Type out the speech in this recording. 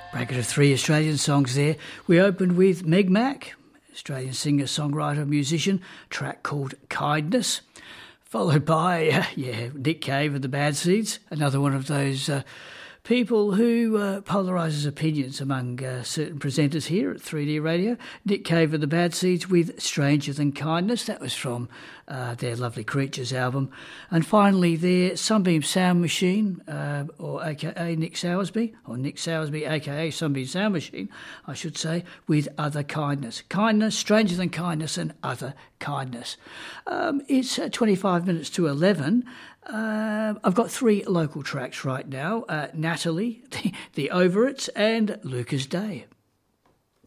Bracket of three Australian songs there. We opened with Meg Mac, Australian singer, songwriter, musician, track called Kindness, followed by, Nick Cave and the Bad Seeds, another one of those people who polarises opinions among certain presenters here at 3D Radio. Nick Cave and the Bad Seeds with Stranger Than Kindness. That was from their Lovely Creatures album. And finally their Sunbeam Sound Machine, or aka Nick Sowersby, aka Sunbeam Sound Machine, I should say, with Other Kindness. Kindness, Stranger Than Kindness and Other Kindness. It's 25 minutes to 11. I've got three local tracks right now. Natalie, the Overits and Lucas Day.